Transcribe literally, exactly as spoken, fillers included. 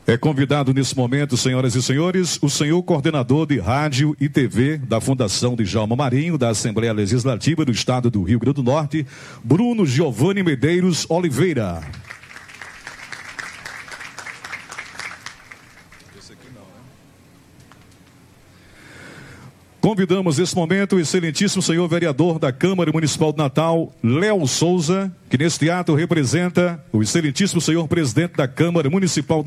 É convidado nesse momento, senhoras e senhores, o senhor coordenador de rádio e T V da Fundação Djalma Marinho, da Assembleia Legislativa do Estado do Rio Grande do Norte, Bruno Giovanni Medeiros Oliveira. Convidamos nesse momento o excelentíssimo senhor vereador da Câmara Municipal de Natal, Léo Souza, que neste ato representa o excelentíssimo senhor presidente da Câmara Municipal